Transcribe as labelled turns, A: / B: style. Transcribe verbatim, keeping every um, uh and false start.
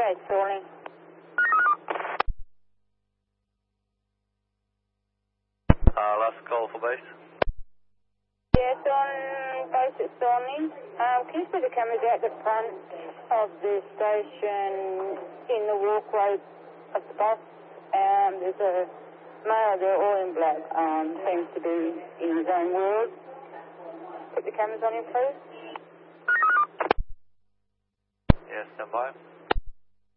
A: base calling.
B: Uh, last call for base.
A: Yes, on base at Thornley. Um, can you see the cameras out the front of the station in the walkway of the bus? Um, there's a male there, all in black, um, seems to be in his own world. Put the cameras on him, please.
B: Yes, stand by.